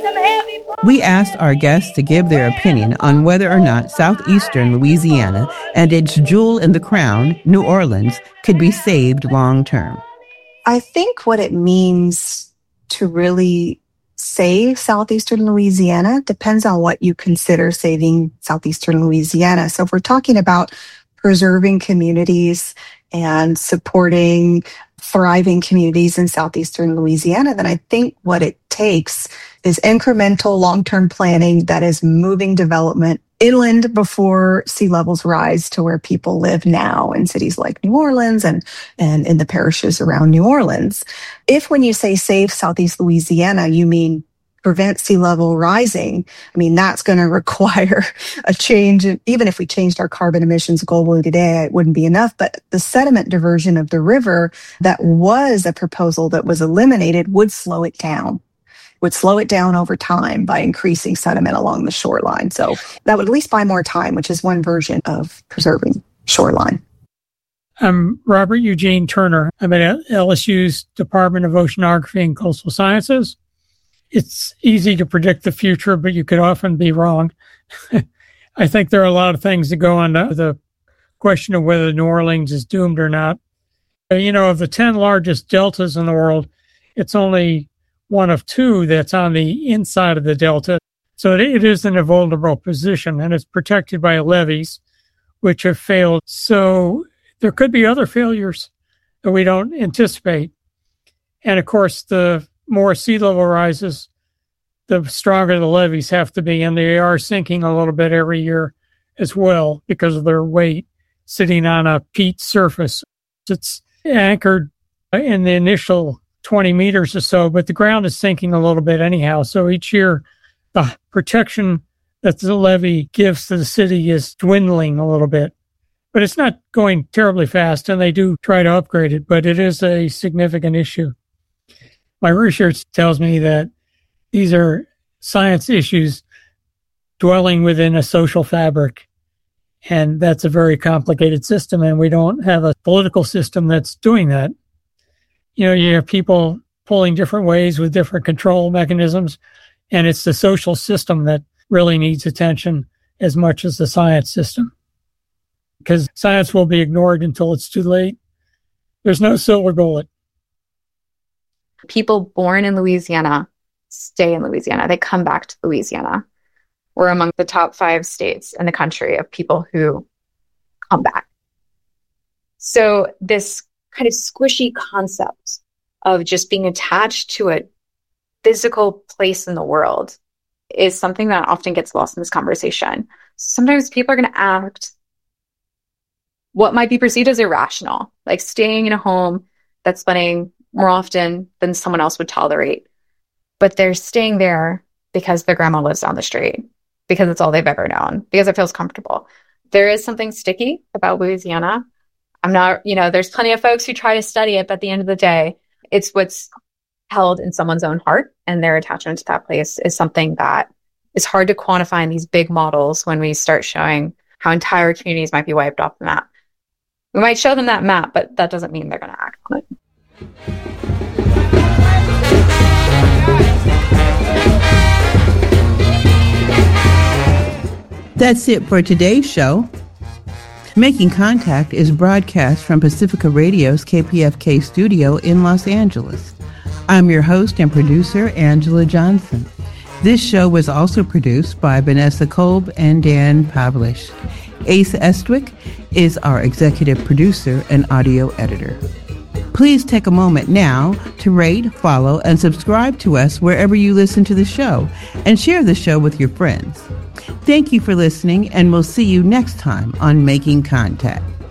We asked our guests to give their opinion on whether or not southeastern Louisiana and its jewel in the crown, New Orleans, could be saved long term. I think what it means to really save southeastern Louisiana depends on what you consider saving southeastern Louisiana. So if we're talking about preserving communities and supporting thriving communities in southeastern Louisiana, then I think what it takes is incremental long-term planning that is moving development inland before sea levels rise to where people live now in cities like New Orleans and in the parishes around New Orleans. If when you say save Southeast Louisiana, you mean prevent sea level rising, I mean, that's going to require a change. Even if we changed our carbon emissions globally today, it wouldn't be enough. But the sediment diversion of the river that was a proposal that was eliminated would slow it down over time by increasing sediment along the shoreline. So that would at least buy more time, which is one version of preserving shoreline. I'm Robert Eugene Turner. I'm at LSU's Department of Oceanography and Coastal Sciences. It's easy to predict the future, but you could often be wrong. I think there are a lot of things that go into the question of whether New Orleans is doomed or not. Of the 10 largest deltas in the world, it's only one of 2 that's on the inside of the delta. So it is in a vulnerable position, and it's protected by levees, which have failed. So there could be other failures that we don't anticipate. And of course, the more sea level rises, the stronger the levees have to be, and they are sinking a little bit every year as well because of their weight sitting on a peat surface. It's anchored in the initial 20 meters or so, but the ground is sinking a little bit anyhow. So each year, the protection that the levee gives to the city is dwindling a little bit. But it's not going terribly fast, and they do try to upgrade it, but it is a significant issue. My research tells me that these are science issues dwelling within a social fabric, and that's a very complicated system, and we don't have a political system that's doing that. You have people pulling different ways with different control mechanisms, and it's the social system that really needs attention as much as the science system, because science will be ignored until it's too late. There's no silver bullet. People born in Louisiana stay in Louisiana. They come back to Louisiana. We're among the top 5 states in the country of people who come back. So this kind of squishy concept of just being attached to a physical place in the world is something that often gets lost in this conversation. Sometimes people are going to act what might be perceived as irrational, like staying in a home that's spending more often than someone else would tolerate. But they're staying there because their grandma lives down the street, because it's all they've ever known, because it feels comfortable. There is something sticky about Louisiana. There's plenty of folks who try to study it, but at the end of the day, it's what's held in someone's own heart, and their attachment to that place is something that is hard to quantify in these big models when we start showing how entire communities might be wiped off the map. We might show them that map, but that doesn't mean they're going to act on it. That's it for today's show. Making Contact is broadcast from Pacifica Radio's KPFK studio in Los Angeles. I'm your host and producer, Angela Johnson. This show was also produced by Vanessa Kolb and Dan Pavlish. Ace Estwick is our executive producer and audio editor. Please take a moment now to rate, follow, and subscribe to us wherever you listen to the show, and share the show with your friends. Thank you for listening, and we'll see you next time on Making Contact.